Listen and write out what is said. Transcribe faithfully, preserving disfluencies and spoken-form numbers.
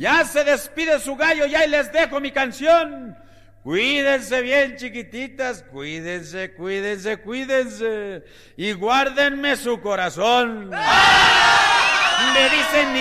Ya se despide su gallo, ya y les dejo mi canción. Cuídense bien, chiquititas, cuídense, cuídense, cuídense, y guárdenme su corazón. Me dicen